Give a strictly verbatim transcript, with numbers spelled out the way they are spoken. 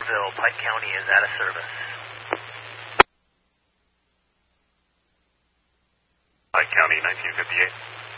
Bill, Pike County is out of service. Pike County, nineteen fifty-eight.